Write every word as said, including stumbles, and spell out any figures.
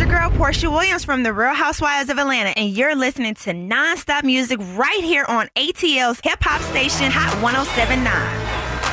your girl, Portia Williams from The Real Housewives of Atlanta, and you're listening to Non-Stop Music right here on A T L's hip-hop station, Hot one oh seven point nine.